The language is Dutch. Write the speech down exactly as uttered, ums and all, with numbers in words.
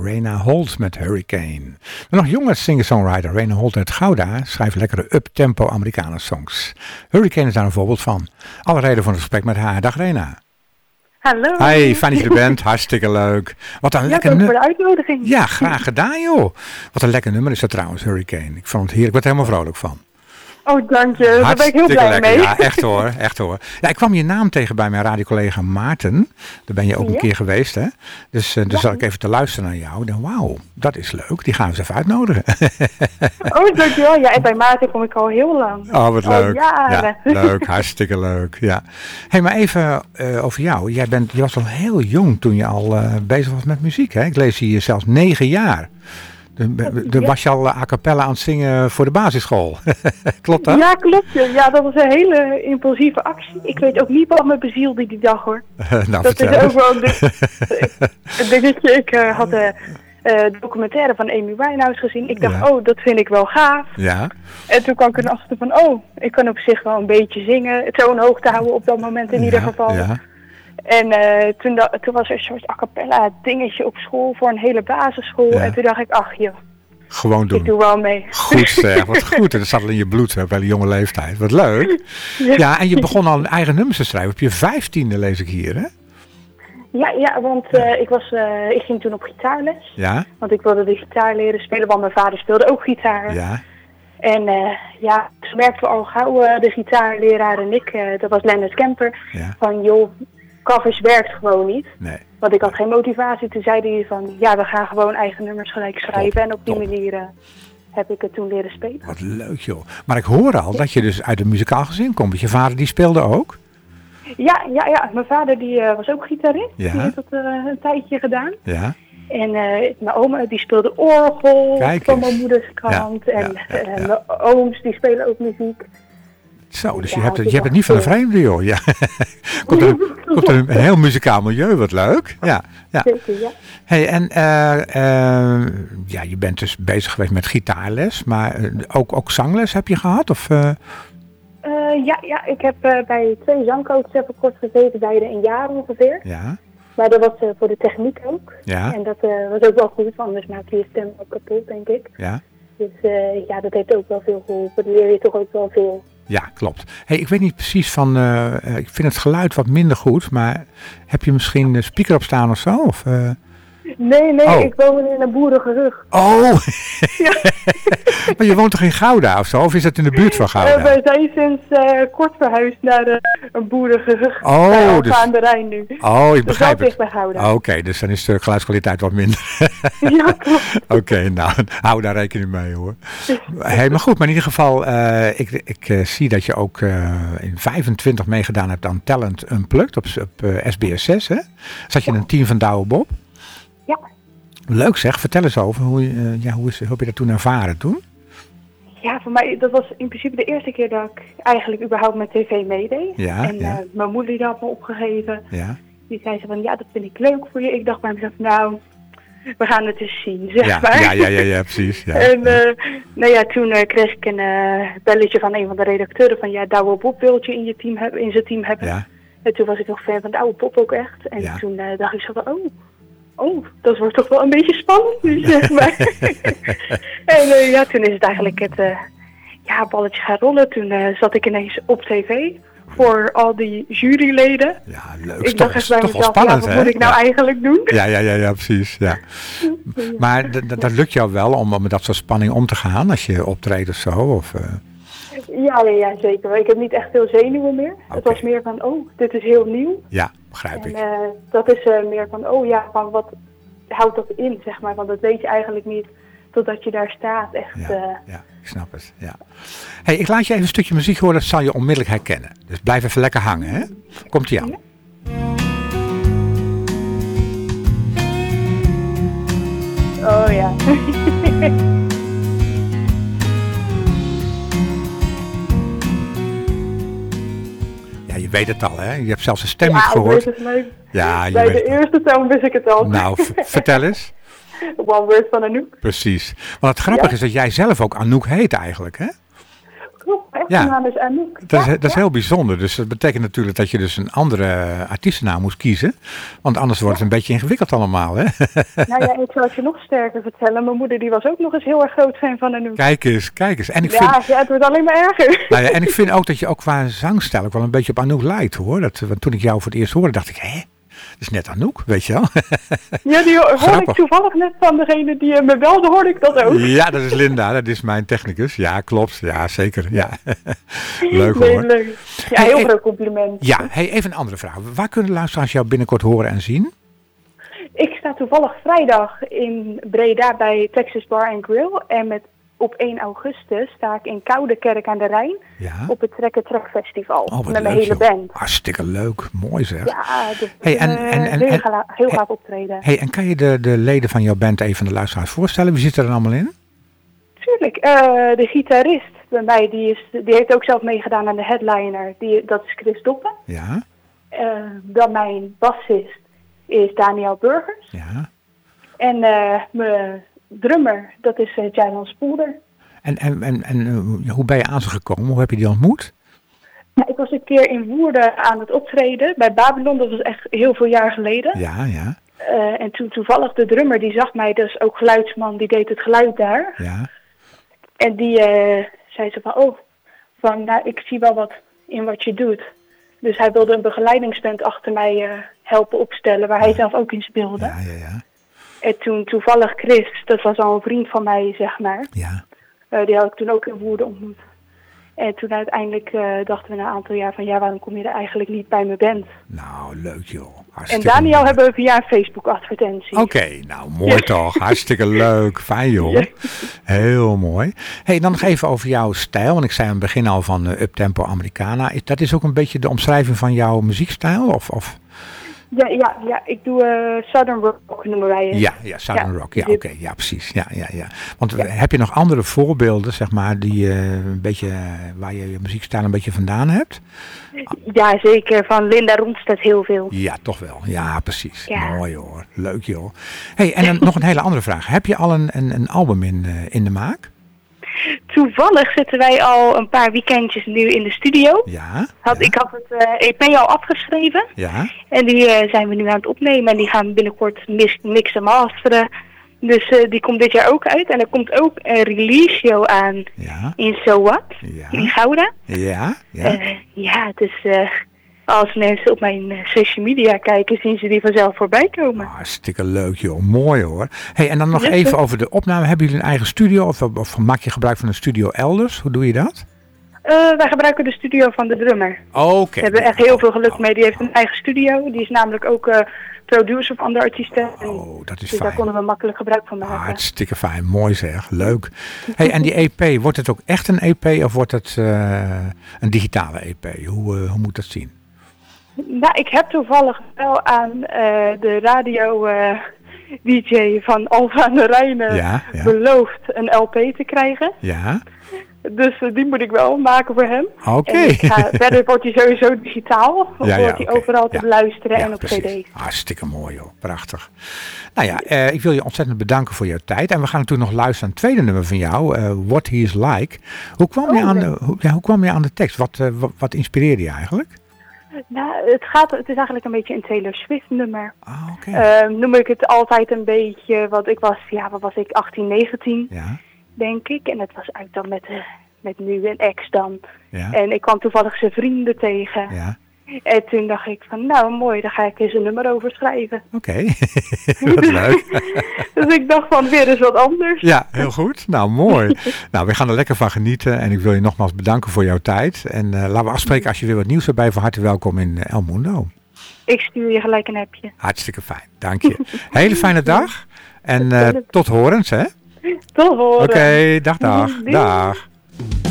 Rena Holt met Hurricane. De nog jonge singer-songwriter Rena Holt uit Gouda schrijft lekkere up-tempo Amerikanen songs. Hurricane is daar een voorbeeld van. Alle reden voor het gesprek met haar. Dag Rena. Hallo. Hey, fijn dat je er bent. Hartstikke leuk. Wat een ja, lekker nummer. nummer. voor de uitnodiging. Ja, graag gedaan joh. Wat een lekker nummer is dat trouwens, Hurricane. Ik vond het heerlijk. Ik word er helemaal vrolijk van. Oh, dank je. Daar ben ik heel blij lekker. mee. Ja, echt hoor, echt hoor. Ja, ik kwam je naam tegen bij mijn radiocollega Maarten. Daar ben je ook ja. een keer geweest, hè? Dus uh, dan ja. zat ik even te luisteren naar jou. Dan wauw, dat is leuk. Die gaan we eens even uitnodigen. Oh, dankjewel. Ja, en bij Maarten kom ik al heel lang. Oh, wat leuk. Al jaren. Ja, leuk, hartstikke leuk. Ja. Hey, maar even uh, over jou. Jij bent, je was al heel jong toen je al uh, bezig was met muziek, hè? Ik lees hier zelfs negen jaar. Dan was je al a cappella aan het zingen voor de basisschool. Klopt dat? Ja, klopt. Ja, dat was een hele impulsieve actie. Ik weet ook niet wat me bezielde die dag hoor. Uh, nou, dat vertel. is ook wel een dingetje. Ik uh, had de uh, documentaire van Amy Winehouse gezien. Ik dacht, ja. oh, dat vind ik wel gaaf. Ja. En toen kwam ik erachter van, oh, ik kan op zich wel een beetje zingen. Het zo'n hoogte houden op dat moment in ja, ieder geval. Ja. En uh, toen, da- toen was er een soort a cappella dingetje op school voor een hele basisschool. Ja. En toen dacht ik, ach joh. Gewoon doen. Ik doe wel mee. Goed zeg, wat goed. En dat zat al in je bloed hè, bij de jonge leeftijd. Wat leuk. Ja. ja, en je begon al een eigen nummers te schrijven. Op je vijftiende lees ik hier, hè? Ja, ja want uh, ik, was, uh, ik ging toen op gitaarles. Ja. Want ik wilde de gitaar leren spelen, want mijn vader speelde ook gitaar. Ja. En uh, ja, toen merkten we al gauw, uh, de gitaarleraar en ik, uh, dat was Leonard Kemper, ja. van joh, covers werkt gewoon niet. Nee. Want ik had geen motivatie. Toen zei hij van, ja, we gaan gewoon eigen nummers gelijk schrijven. Top, en op die top. manier uh, heb ik het toen leren spelen. Wat leuk joh. Maar ik hoor al dat je dus uit een muzikaal gezin komt. Want je vader die speelde ook? Ja, ja, ja. Mijn vader die uh, was ook gitarist. Ja. Die heeft dat uh, een tijdje gedaan. Ja. En uh, mijn oma die speelde orgel Kijk van eens. mijn moeders kant. Ja, en ja, ja, uh, ja. mijn ooms die spelen ook muziek. Zo, dus ja, je hebt, het, het je hebt het niet van een vreemde joh. Ja. komt er, komt er een, een heel muzikaal milieu, wat leuk. Ja, ja. Zeker, ja. Hey, en uh, uh, ja, je bent dus bezig geweest met gitaarles, maar uh, ook, ook zangles heb je gehad? Of, uh... Uh, ja, ja, ik heb uh, bij twee zangcoaches even kort gezeten, beide een jaar ongeveer. Ja. Maar dat was uh, voor de techniek ook. Ja. En dat uh, was ook wel goed, want anders maak je je stem ook kapot, denk ik. Ja. Dus uh, ja, dat heeft ook wel veel geholpen. Dan leer je toch ook wel veel. Ja, klopt. Hey, ik weet niet precies van, uh, ik vind het geluid wat minder goed, maar heb je misschien een speaker op staan of zo? Of, uh... Nee, nee, oh. ik woon in een boerengehucht. Oh! Ja. Maar je woont toch in Gouda of zo? Of is dat in de buurt van Gouda? Uh, wij zijn sinds uh, kort verhuisd naar uh, een boerengehucht. Oh, bij dus... aan de Rijn nu. Oh, ik begrijp dus het. Bij Gouda. Oké, okay, dus dan is de geluidskwaliteit wat minder. Ja, klopt. Oké, okay, nou, hou daar rekening mee hoor. Hey, maar goed, maar in ieder geval, uh, ik, ik uh, zie dat je ook uh, in vijfentwintig meegedaan hebt aan Talent Unplugged op, op uh, S B S zes, hè? Zat je in een team van Douwe Bob? Ja. Leuk zeg, vertel eens over, hoe, uh, ja, hoe, is, hoe heb je dat toen ervaren toen? Ja, voor mij, dat was in principe de eerste keer dat ik eigenlijk überhaupt met tv meedeed. Ja, en ja. Uh, mijn moeder die had me opgegeven. Ja. Die zei ze van, ja, dat vind ik leuk voor je. Ik dacht bij mezelf, nou, we gaan het eens zien, zeg ja, maar. Ja, ja, ja, ja, precies. Ja. En uh, nou ja, toen uh, kreeg ik een uh, belletje van een van de redacteuren van, ja, Douwe Bob wil je in je team hebben, in zijn team hebben. Ja. En toen was ik nog fan van Douwe Bob ook echt. En Ja. toen uh, dacht ik zo van, oh, oh, dat wordt toch wel een beetje spannend nu, zeg maar. En uh, ja, toen is het eigenlijk het uh, ja, balletje gaan rollen. Toen uh, zat ik ineens op tv voor al die juryleden. Ja, leuk. Ik Toch, dacht echt bij toch wel mezelf, spannend, ja, wat hè? moet ik nou ja. eigenlijk doen? Ja, ja, ja, ja, precies. Ja. Maar d- d- dat lukt jou wel om met dat soort spanning om te gaan als je optreedt of zo? Of, uh... Ja, ja, ja, zeker. Ik heb niet echt veel zenuwen meer. Okay. Het was meer van, oh, dit is heel nieuw. Ja, begrijp en, ik. Uh, dat is uh, meer van, oh ja, van wat houdt dat in, zeg maar. Want dat weet je eigenlijk niet totdat je daar staat. Echt. Ja, uh... ja ik snap het. Ja. Hey, ik laat je even een stukje muziek horen, dat zal je onmiddellijk herkennen. Dus blijf even lekker hangen, hè? Komt-ie aan. Ja. Oh ja. Ja, je weet het al, hè? Je hebt zelfs een stem ja, gehoord. Het leuk. Ja, je Bij weet de het eerste toon wist ik het al. Nou, v- vertel eens. One Word van Anouk. Precies. Want het grappige Ja. is dat jij zelf ook Anouk heet eigenlijk, hè? klopt. Echt, Ja. mijn naam is Anouk. Dat is, Ja, dat is ja. heel bijzonder. Dus dat betekent natuurlijk dat je dus een andere artiestennaam moest kiezen. Want anders wordt het een beetje ingewikkeld allemaal, hè? Nou ja, ik zal het je nog sterker vertellen. Mijn moeder die was ook nog eens heel erg groot fan van Anouk. Kijk eens, kijk eens. En ik vind, Ja, ja, het wordt alleen maar erger. nou ja, en ik vind ook dat je ook qua zangstijl ook wel een beetje op Anouk lijkt, hoor. Dat, want toen ik jou voor het eerst hoorde, dacht ik, hè? Dat is net Anouk, weet je wel? Ja, die hoor Grappig. ik toevallig net van degene die eh, me belde, hoorde ik dat ook. Ja, dat is Linda, dat is mijn technicus. Ja, klopt. Ja, zeker. Ja. Leuk Nee, hoor. leuk. Ja, Hey, heel hey, groot compliment. Ja, hey, even een andere vraag. Waar kunnen de luisteraars jou binnenkort horen en zien? Ik sta toevallig vrijdag in Breda bij Texas Bar and Grill. En met, op één augustus sta ik in Koudekerk aan de Rijn Ja. op het Trekker Trek Festival. Oh, wat met mijn leuk, hele joh. band. Hartstikke leuk. Mooi zeg. Ja, dat is Hey, en- een, en- eh, en- heel, en- gala- heel hey, gaaf optreden. Hey, en kan je de, de leden van jouw band even aan de luisteraars voorstellen? Wie zit er dan allemaal in? Tuurlijk, eh, de gitarist bij mij, die, is, die heeft ook zelf meegedaan aan de headliner. Die, dat is Chris Doppen. Ja, Eh, dan mijn bassist is Daniel Burgers. ja. En eh, mijn drummer, dat is uh, Jailan Spoelder. En, en, en, en eh, hoe ben je aan ze gekomen? Hoe heb je die ontmoet? Nou, ik was een keer in Woerden aan het optreden bij Babylon. Dat was echt heel veel jaar geleden. Ja, ja, Eh, en toen toevallig de drummer, die zag mij, dus ook geluidsman, die deed het geluid daar. ja. En die eh, zei ze van, oh, van, nou, ik zie wel wat in wat je doet. Dus hij wilde een begeleidingsband achter mij eh, helpen opstellen, waar hij zelf ook in speelde. Ja, ja, ja. En toen toevallig Chris, dat was al een vriend van mij, zeg maar. Ja, Eh, die had ik toen ook in Woerden ontmoet. En toen uiteindelijk eh, dachten we na een aantal jaar van, ja, waarom kom je er eigenlijk niet bij mijn band? nou leuk joh. En Hartstikke Daniel mooi. hebben we via een Facebook-advertentie. Oké, nou mooi toch. Hartstikke leuk. Fijn joh. Ja. Heel mooi. Hey, dan nog even over jouw stijl. Want ik zei aan het begin al van uh, Uptempo Americana. Is, dat is ook een beetje de omschrijving van jouw muziekstijl? Of, of? Ja, ja, ja, ik doe eh, Southern Rock, noemen wij het. Ja, ja, Southern Ja, Rock. Ja, dit- oké. Ja, precies. Ja, ja, ja. Want uh, heb je nog andere voorbeelden, zeg maar, die uh, een beetje, uh, waar je je muziekstijl een beetje vandaan hebt? Ja, zeker. Van Linda Ronstadt heel veel. Ja, toch wel. Ja, precies. Ja. Mooi hoor. Leuk joh. Hey, en dan nog een hele andere vraag. Heb je al een, een, een album in, uh, in de maak? Toevallig zitten wij al een paar weekendjes nu in de studio. Ja. Had, ja, Ik had het uh, E P al afgeschreven. ja. En die uh, zijn we nu aan het opnemen. En die gaan we binnenkort mis- mixen, masteren. Dus uh, die komt dit jaar ook uit. En er komt ook een release show aan Ja. in So What, in Ja. Gouda. Ja. Ja. Uh, ja, dus uh, als mensen op mijn uh, social media kijken, zien ze die vanzelf voorbij komen. Hartstikke leuk joh, mooi hoor. Hey, en dan nog Ja, even toch? over de opname. Hebben jullie een eigen studio of, of maak je gebruik van een studio elders? Hoe doe je dat? Uh, wij gebruiken de studio van de drummer. Oké. We hebben echt heel veel geluk mee. Die heeft een eigen studio. Die is namelijk ook uh, producer van andere artiesten. En Oh, dat is dus daar fijn. konden we makkelijk gebruik van maken. Hartstikke fijn, mooi zeg, leuk. Hey, en die E P, wordt het ook echt een E P of wordt het uh, een digitale E P? Hoe, uh, hoe moet dat zien? Nou, ik heb toevallig wel aan uh, de radio uh, D J van Alfa aan de Rijn uh, Ja, ja. beloofd een L P te krijgen. Ja, Dus uh, die moet ik wel maken voor hem. oké. En ik ga, verder wordt hij sowieso digitaal. Of Ja, ja, wordt hij oké. overal te Ja. beluisteren Ja, en op precies. C D. Hartstikke mooi joh, prachtig. Nou ja, uh, ik wil je ontzettend bedanken voor jouw tijd. En we gaan natuurlijk nog luisteren naar het tweede nummer van jou, uh, What He Is Like. Hoe kwam, je Oh, aan nee. de, hoe, ja, hoe kwam je aan de tekst? Wat, uh, wat, wat inspireerde je eigenlijk? Nou, het, gaat, het is eigenlijk een beetje een Taylor Swift nummer. Ah, oké. Uh, noem ik het altijd een beetje, want ik was, ja, wat was ik, achttien, negentien, Ja, denk ik. En het was uit dan met, uh, met nu een ex dan. ja, En ik kwam toevallig zijn vrienden tegen. ja. En toen dacht ik van, nou mooi, daar ga ik eens een nummer over schrijven. Oké, wat leuk. Dus ik dacht van, weer eens wat anders. Ja, heel goed. Nou, mooi. Nou, we gaan er lekker van genieten. En ik wil je nogmaals bedanken voor jouw tijd. En uh, laten we afspreken als je weer wat nieuws hebt bij. Van harte welkom in uh, El Mundo. Ik stuur je gelijk een appje. Hartstikke fijn. Dank je. Hele fijne dag. En uh, tot horens, hè? Tot horen. Oké, dag, dag. Doei. Dag.